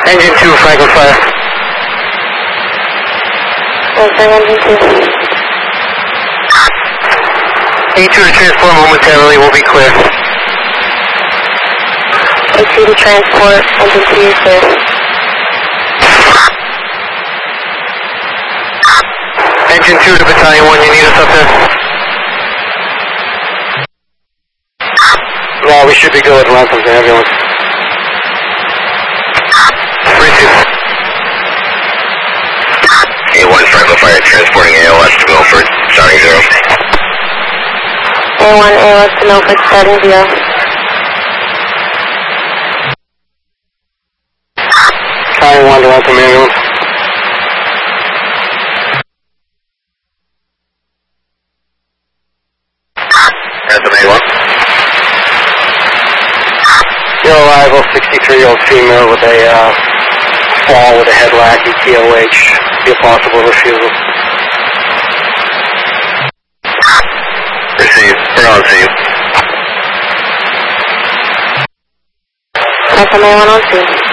Engine 2, Franklin Fire. Engine 2. A2 to transport momentarily, we'll be clear. A2 to transport, engine 2 is clear. Engine 2 to Battalion 1, you need us up there? No, we should be good. Welcome to everyone. 3-2. A1 Franklin Fire transporting ALS to Milford, starting 0. A1 ALS to Milford, starting 0. Battalion 1 to welcome everyone. A1. Your arrival, 63-year-old female with a fall with a head lack, ETOH, be a possible refusal. Receive. We're on scene. Welcome A1 on scene.